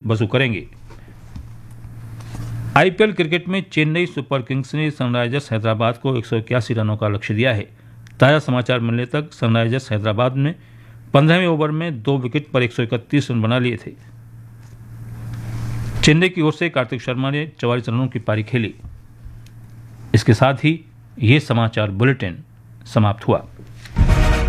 वसूल करेंगे। IPL cricket में चेन्नई सुपर किंग्स ने सनराइजर्स हैदराबाद को 181 रनों का लक्ष्य दिया है। ताज़ा समाचार मिलने तक सनराइजर्स हैदराबाद ने 15वें ओवर में 2 विकेट पर 131 रन बना लिए थे। चेन्नई की ओर से कार्तिक शर्मा ने 44 रनों की पारी खेली। इसके साथ ही ये समाचार बुलेटिन समाप्त हुआ।